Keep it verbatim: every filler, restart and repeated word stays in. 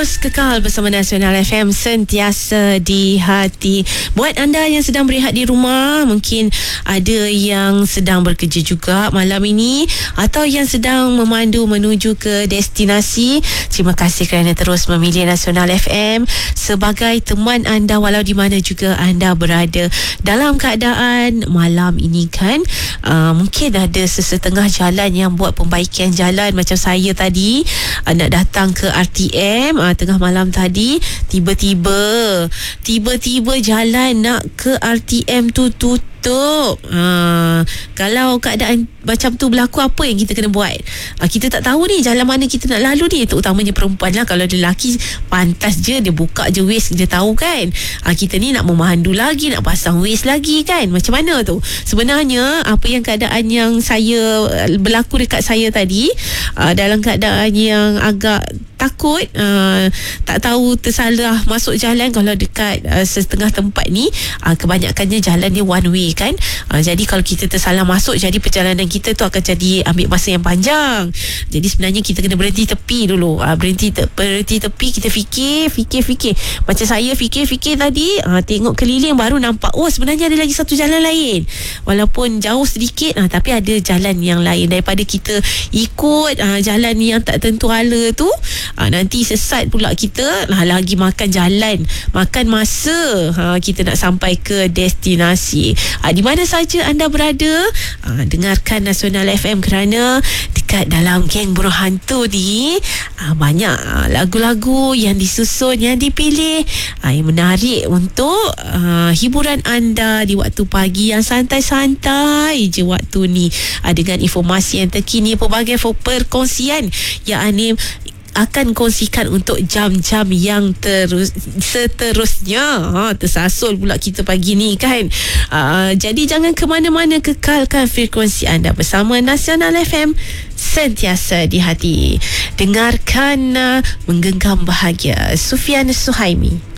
Terus kekal bersama Nasional F M, sentiasa di hati. Buat anda yang sedang berehat di rumah, mungkin ada yang sedang bekerja juga malam ini, atau yang sedang memandu menuju ke destinasi, terima kasih kerana terus memilih Nasional F M sebagai teman anda walau di mana juga anda berada. Dalam keadaan malam ini kan, uh, mungkin ada sesetengah jalan yang buat pembaikan jalan. Macam saya tadi uh, nak datang ke R T M uh, tengah malam tadi, tiba-tiba tiba-tiba jalan nak ke R T M tu tutup. Ha, kalau keadaan macam tu berlaku, apa yang kita kena buat? Ha, kita tak tahu ni jalan mana kita nak lalu ni. Terutamanya perempuan lah. Kalau dia lelaki, pantas je dia buka je waist, dia tahu kan. Ha, kita ni nak memandu lagi, nak pasang waist lagi kan. Macam mana tu? Sebenarnya apa yang keadaan yang saya berlaku dekat saya tadi, uh, dalam keadaan yang agak takut, uh, tak tahu tersalah masuk jalan. Kalau dekat uh, setengah tempat ni, uh, kebanyakannya jalan dia one way kan. Uh, jadi kalau kita tersalah masuk, jadi perjalanan kita tu akan jadi ambil masa yang panjang. Jadi sebenarnya kita kena berhenti tepi dulu. Uh, berhenti te- berhenti tepi, kita fikir, fikir, fikir. Macam saya fikir-fikir tadi, uh, tengok keliling baru nampak, oh sebenarnya ada lagi satu jalan lain. Walaupun jauh sedikit, uh, tapi ada jalan yang lain. Daripada kita ikut uh, jalan yang tak tentu hala tu, uh, nanti sesat pula kita, uh, lagi makan jalan, makan masa uh, kita nak sampai ke destinasi. Uh, di mana saja anda berada, uh, dengarkan Nasional F M, kerana dekat dalam geng buruh hantu ni uh, banyak uh, lagu-lagu yang disusun, yang dipilih, uh, yang menarik untuk uh, hiburan anda di waktu pagi yang santai-santai je waktu ni, uh, dengan informasi yang terkini, pelbagai perkongsian yang Anim akan kongsikan untuk jam-jam yang terus seterusnya. Ha, tersasul pula kita pagi ni kan. Uh, jadi jangan ke mana-mana, kekalkan frekuensi anda bersama Nasional F M, sentiasa di hati. Dengarkan uh, Menggenggam Bahagia, Sufian Suhaimi.